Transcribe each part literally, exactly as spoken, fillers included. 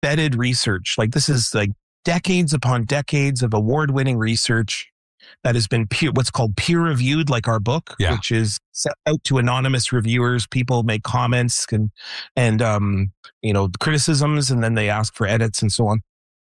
vetted research. Like this is like decades upon decades of award-winning research that has been peer, what's called peer-reviewed, like our book, yeah. which is sent out to anonymous reviewers. People make comments and, and um, you know, criticisms, and then they ask for edits and so on.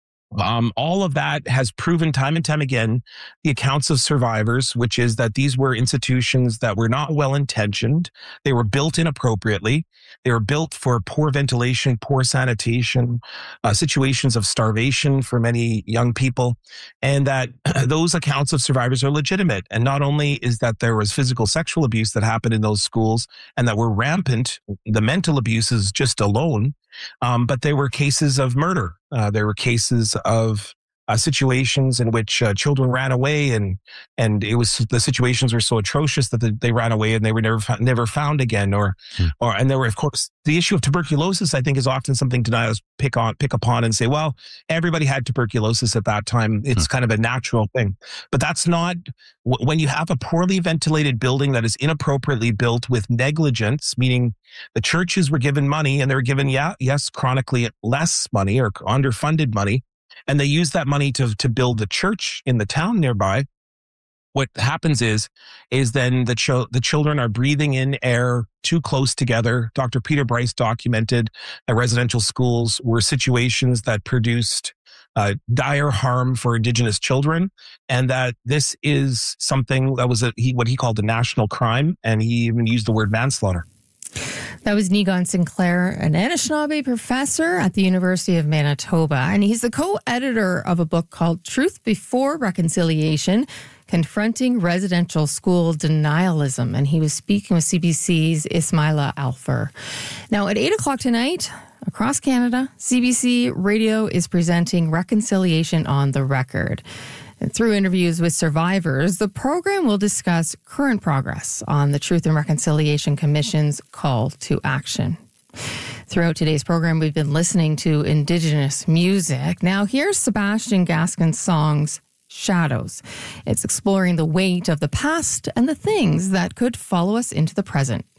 Um, all of that has proven time and time again the accounts of survivors, which is that these were institutions that were not well-intentioned. They were built inappropriately. They were built for poor ventilation, poor sanitation, uh, situations of starvation for many young people, and that those accounts of survivors are legitimate. And not only is that there was physical sexual abuse that happened in those schools and that were rampant, the mental abuses just alone, Um, but there were cases of murder. Uh, there were cases of uh, situations in which uh, children ran away, and and it was the situations were so atrocious that the, they ran away and they were never never found again. Or hmm. or and there were, of course, the issue of tuberculosis. I think is often something deniers pick on pick upon and say, well, everybody had tuberculosis at that time. It's hmm. kind of a natural thing, but that's not. When you have a poorly ventilated building that is inappropriately built with negligence, meaning the churches were given money and they were given, yeah, yes, chronically less money or underfunded money, and they use that money to to build the church in the town nearby. What happens is, is then the ch- the children are breathing in air too close together. Doctor Peter Bryce documented that residential schools were situations that produced Uh, dire harm for Indigenous children, and that this is something that was a, he, what he called a national crime, and he even used the word manslaughter. That was Niigaan Sinclair, an Anishinaabe professor at the University of Manitoba, and he's the co-editor of a book called Truth Before Reconciliation, Confronting Residential School Denialism, and he was speaking with C B C's Ismaila Alfer. Now, at eight o'clock tonight, across Canada, C B C Radio is presenting Reconciliation on the Record. And through interviews with survivors, the program will discuss current progress on the Truth and Reconciliation Commission's call to action. Throughout today's program, we've been listening to Indigenous music. Now, here's Sebastian Gaskin's songs, Shadows. It's exploring the weight of the past and the things that could follow us into the present.